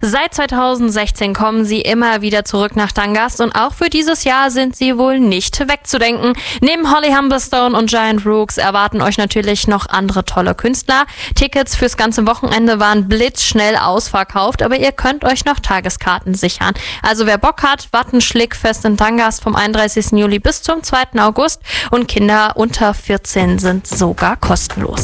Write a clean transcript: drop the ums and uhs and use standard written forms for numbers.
Seit 2016 kommen sie immer wieder zurück nach Dangast und auch für dieses Jahr sind sie wohl nicht wegzudenken. Neben Holly Humberstone und Giant Rooks erwarten euch natürlich noch andere tolle Künstler. Tickets fürs ganze Wochenende waren blitzschnell ausverkauft, aber ihr könnt euch noch Tageskarten sichern. Also wer Bock hat, Wattenschlick-Fest in Dangast vom 31. Juli bis zum 2. August und Kinder unter 14 sind sogar kostenlos.